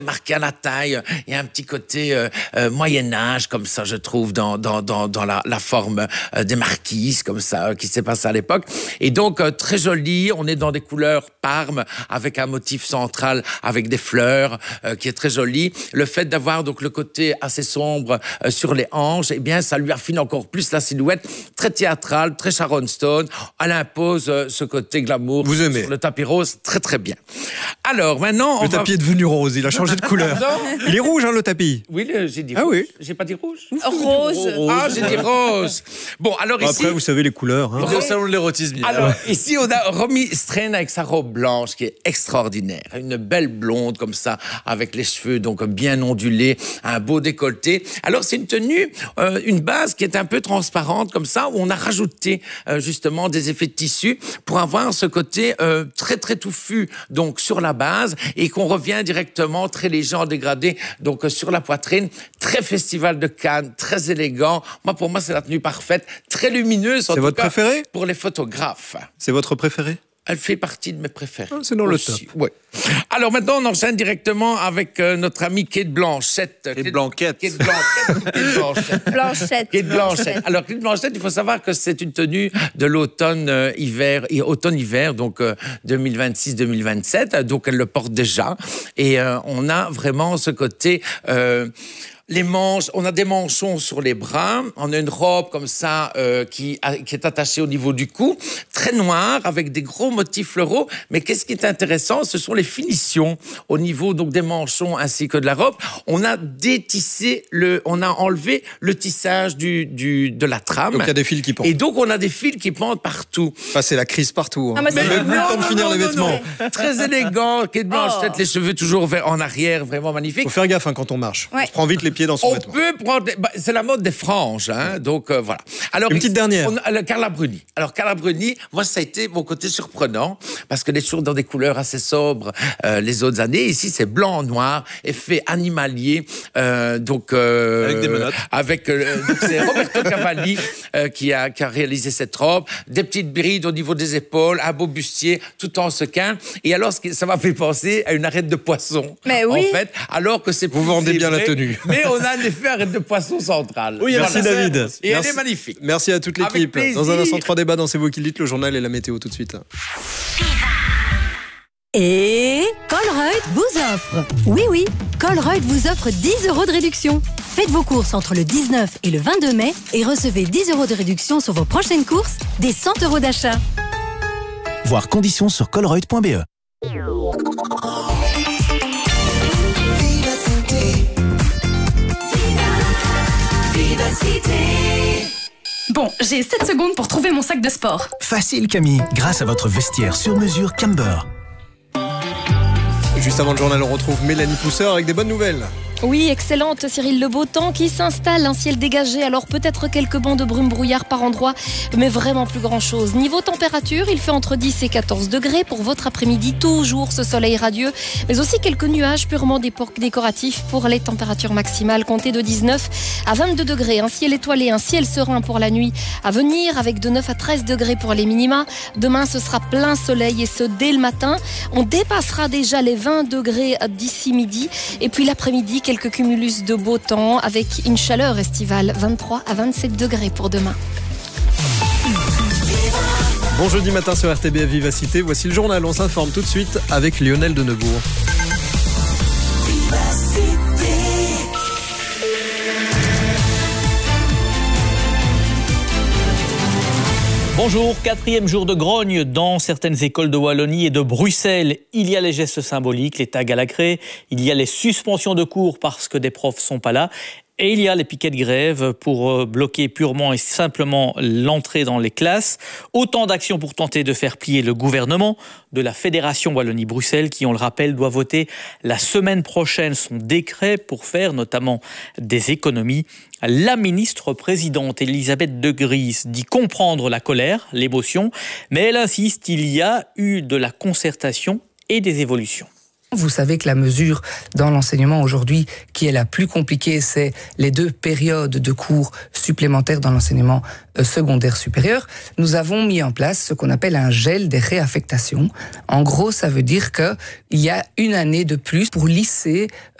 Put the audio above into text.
marqué à la taille. Il y a un petit côté Moyen-Âge, comme ça, je trouve, dans la forme des marquises, comme ça, qui s'est passé à l'époque. Et donc, très joli. On est dans des couleurs Parme, avec un motif central, avec des fleurs, qui est très joli. Le fait d'avoir donc le côté assez sombre sur les hanches, eh bien, ça lui affine encore plus la silhouette. Très théâtrale, très Sharon Stone. Elle impose ce côté glamour. Vous aimez? Sur le tapis rose, très, très bien. Alors, maintenant, le tapis est devenu rose. Il a changé de couleur. Il est rouge, hein, le tapis. Oui, j'ai dit rouge. Oui. J'ai pas dit rouge. Rose. Ah, j'ai dit rose. Bon, alors ici... Après, vous savez les couleurs. Hein. Au salon de l'érotisme. Alors, ici, on a Romy Strain avec sa robe blanche qui est extraordinaire. Une belle blonde comme ça, avec les cheveux donc bien ondulés, un beau décolleté. Alors, c'est une tenue, une base qui est un peu transparente comme ça, où on a rajouté justement des effets de tissu pour avoir ce côté très, très touffu donc sur la base et qu'on revient directement très léger en dégradé donc sur la poitrine. Très festival de Cannes, très élégant. Pour moi, c'est la tenue parfaite, très lumineuse. C'est votre préféré? Pour les photographes. C'est votre préféré? Elle fait partie de mes préférés. C'est dans le top. Oui. Alors maintenant, on enchaîne directement avec notre amie Kate Blanchett. Kate Blanchett. Kate Blanchett. Blanchett. Kate Blanchett. Alors, Kate Blanchett, il faut savoir que c'est une tenue de l'automne-hiver, donc 2026-2027. Donc, elle le porte déjà. Et on a vraiment ce côté... les manches, on a des manchons sur les bras, on a une robe comme ça qui est attachée au niveau du cou, très noire, avec des gros motifs floraux, mais qu'est-ce qui est intéressant, ce sont les finitions au niveau donc des manchons ainsi que de la robe. On a détissé, on a enlevé le tissage de la trame. Donc il y a des fils qui pendent. Et donc on a des fils qui pendent partout. Enfin, c'est la crise partout. Hein. Ah, mais même plus le temps de finir les vêtements. Très élégant, Kate Blanchett, les cheveux toujours en arrière, vraiment magnifique. Faut faire gaffe quand on marche. Ouais. On se prend vite les pieds dans son On vêtement. peut prendre... c'est la mode des franges, hein, donc voilà. Alors, une petite dernière. Carla Bruni. Alors, Carla Bruni, moi, ça a été mon côté surprenant, parce qu'elle est toujours dans des couleurs assez sobres les autres années. Ici, c'est blanc-noir, effet animalier, donc... avec des menottes. Donc c'est Roberto Cavalli qui a réalisé cette robe. Des petites brides au niveau des épaules, un beau bustier, tout en sequin. Et alors, ça m'a fait penser à une arête de poisson. Mais oui. En fait, alors que c'est... Vous vendez bien la tenue. Mais on a un effet arête de poisson central. Oui, merci David. Et elle est magnifique. Merci à toute l'équipe. Dans un instant, 3 débats dans C'est vous qui le dites, le journal et la météo tout de suite. Et Colruyt vous offre. Oui, Colruyt vous offre 10 € de réduction. Faites vos courses entre le 19 et le 22 mai et recevez 10 € de réduction sur vos prochaines courses, des 100 € d'achat. Voir conditions sur colruyt.be. Bon, j'ai 7 secondes pour trouver mon sac de sport. Facile Camille, grâce à votre vestiaire sur mesure Camber. Juste avant le journal, on retrouve Mélanie Pousseur avec des bonnes nouvelles. Oui, excellente Cyril, le beau temps qui s'installe, un ciel dégagé, alors peut-être quelques bancs de brume brouillard par endroit, mais vraiment plus grand chose. Niveau température, il fait entre 10 et 14 degrés pour votre après-midi, toujours ce soleil radieux, mais aussi quelques nuages purement décoratifs pour les températures maximales, comptez de 19 à 22 degrés, un ciel étoilé, un ciel serein pour la nuit à venir, avec de 9 à 13 degrés pour les minima. Demain, ce sera plein soleil et ce dès le matin. On dépassera déjà les 20 degrés d'ici midi, et puis l'après-midi, quelques cumulus de beau temps avec une chaleur estivale, 23 à 27 degrés pour demain. Bon jeudi matin sur RTBF Vivacité, voici le journal, on s'informe tout de suite avec Lionel Denebourg. Bonjour, 4e jour de grogne dans certaines écoles de Wallonie et de Bruxelles. Il y a les gestes symboliques, les tags à la craie, il y a les suspensions de cours parce que des profs sont pas là. Et il y a les piquets de grève pour bloquer purement et simplement l'entrée dans les classes. Autant d'actions pour tenter de faire plier le gouvernement de la Fédération Wallonie-Bruxelles qui, on le rappelle, doit voter la semaine prochaine son décret pour faire notamment des économies. La ministre-présidente Elisabeth De Gries dit comprendre la colère, l'émotion, mais elle insiste, il y a eu de la concertation et des évolutions. Vous savez que la mesure dans l'enseignement aujourd'hui qui est la plus compliquée, c'est les 2 périodes de cours supplémentaires dans l'enseignement secondaire supérieur. Nous avons mis en place ce qu'on appelle un gel des réaffectations. En gros, ça veut dire qu'il y a une année de plus pour lisser